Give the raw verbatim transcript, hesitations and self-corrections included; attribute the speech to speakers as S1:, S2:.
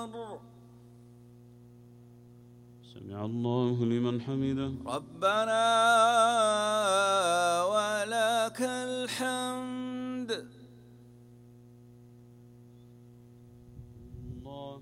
S1: أكبر.
S2: سمع الله لمن حمده.
S1: ربنا ولك الحمد.